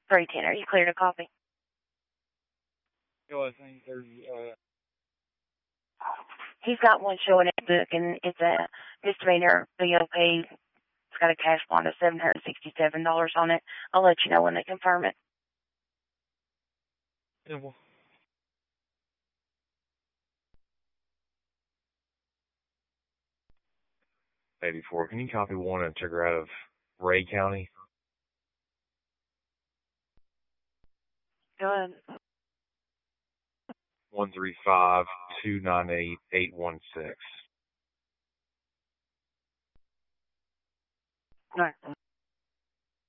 310. Are you clear to copy? I think there's He's got one showing in the book, and it's a misdemeanor BOP. It's got a cash bond of $767 on it. I'll let you know when they confirm it. yeah, well, 84. Can you copy one and check her out of Ray County? Go ahead. 135-298-816. All right.